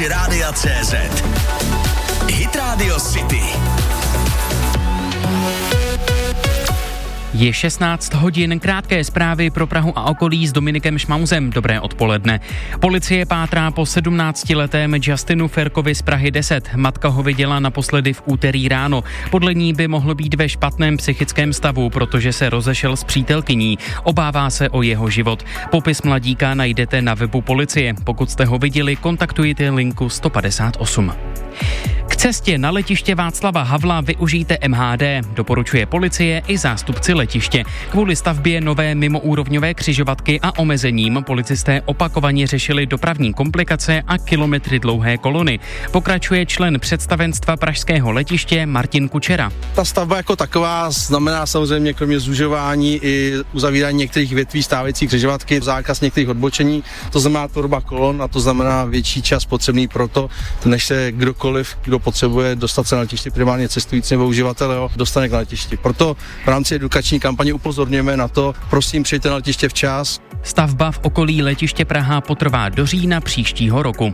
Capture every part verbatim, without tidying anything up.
aplikaci Rádia C Z. Hit Radio City. Je šestnáct hodin, krátké zprávy pro Prahu a okolí s Dominikem Šmauzem. Dobré odpoledne. Policie pátrá po sedmnáctiletém Justinu Ferkovi z Prahy deset. Matka ho viděla naposledy v úterý ráno. Podle ní by mohl být ve špatném psychickém stavu, protože se rozešel s přítelkyní. Obává se o jeho život. Popis mladíka najdete na webu policie. Pokud jste ho viděli, kontaktujte linku sto padesát osm. K cestě na letiště Václava Havla využijte M H D, doporučuje policie i zástupci letiště. Kvůli stavbě nové mimoúrovňové křižovatky a omezením policisté opakovaně řešili dopravní komplikace a kilometry dlouhé kolony. Pokračuje člen představenstva pražského letiště Martin Kučera. Ta stavba jako taková znamená samozřejmě kromě zužování i uzavírání některých větví stávající křižovatky, zákaz některých odbočení, to znamená tvorba kolon a to znamená větší čas potřebný pro to, než se kdokoliv, kdo potřebuje dostat se na letiště, primárně cestující nebo uživatel, jo, dostane k letišti. Proto v rámci edukační kampaně upozorňujeme na to, prosím, přijďte na letiště včas. Stavba v okolí letiště Praha potrvá do října příštího roku.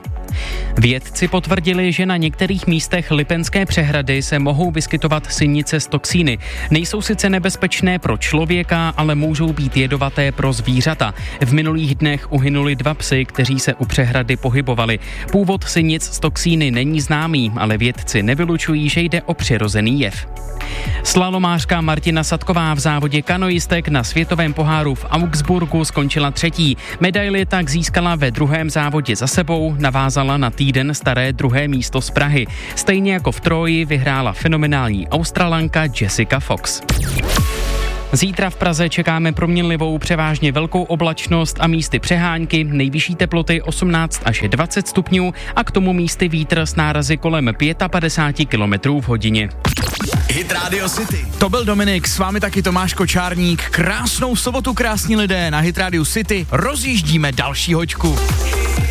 Vědci potvrdili, že na některých místech Lipenské přehrady se mohou vyskytovat sinice z toxíny. Nejsou sice nebezpečné pro člověka, ale můžou být jedovaté pro zvířata. V minulých dnech uhynuli dva psy, kteří se u přehrady pohybovali. Původ sinic z toxíny není známý, ale vědci nevylučují, že jde o přirozený jev. Slalomářka Martina Sadková v závodě kanoistek na světovém poháru v Augsburgu skončila třetí. Medaili tak získala ve druhém závodě za sebou, navázala na týden staré druhé místo z Prahy. Stejně jako v Troji vyhrála fenomenální Australanka Jessica Fox. Zítra v Praze čekáme proměnlivou převážně velkou oblačnost a místy přehánky, nejvyšší teploty osmnáct až dvacet stupňů a k tomu místy vítr s nárazy kolem padesát pět kilometrů v hodině. Hit Radio City. To byl Dominik, s vámi taky Tomáš Kočárník. Krásnou sobotu, krásní lidé, na Hit Radio City rozjíždíme další hoďku.